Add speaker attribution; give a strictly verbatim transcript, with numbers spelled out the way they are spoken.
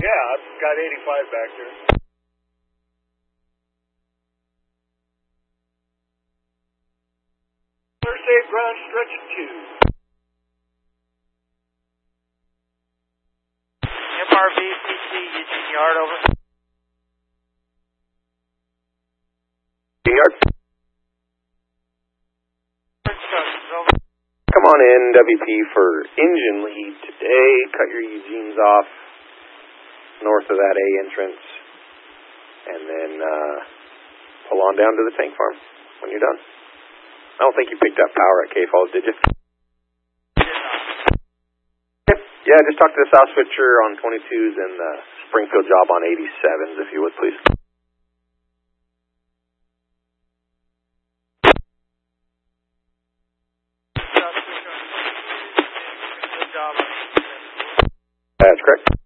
Speaker 1: Yeah, I've got eighty-five back here. Thursday ground stretch two.
Speaker 2: M R V C C Eugene Yard, over.
Speaker 3: Yard.
Speaker 2: Instructions, over.
Speaker 3: Come on in, W P for engine lead today. Cut your Eugenes off north of that A entrance, and then uh, pull on down to the tank farm when you're done. I don't think you picked up power at K Falls, did you? Yep. Yeah, just talk to the south switcher on twenty-twos and the Springfield job on eighty-sevens, if you would, please. That's correct.